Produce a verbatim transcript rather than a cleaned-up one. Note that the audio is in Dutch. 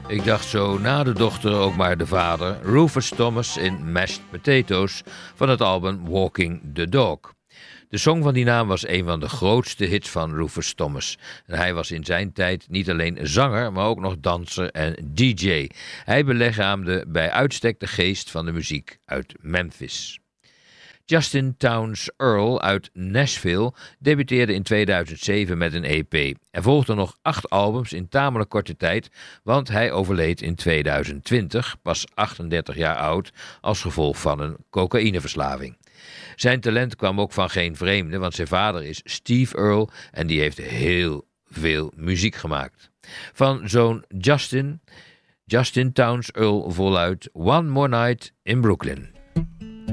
Ik dacht zo na de dochter ook maar de vader, Rufus Thomas in Mashed Potatoes van het album Walking the Dog. De song van die naam was een van de grootste hits van Rufus Thomas. En hij was in zijn tijd niet alleen zanger, maar ook nog danser en D J. Hij belichaamde bij uitstek de geest van de muziek uit Memphis. Justin Townes Earl uit Nashville debuteerde in tweeduizend zeven met een E P. Er volgden nog acht albums in tamelijk korte tijd, want hij overleed in tweeduizend twintig, pas achtendertig jaar oud, als gevolg van een cocaïneverslaving. Zijn talent kwam ook van geen vreemde, want zijn vader is Steve Earle en die heeft heel veel muziek gemaakt. Van zoon Justin, Justin Townes Earl voluit One More Night in Brooklyn.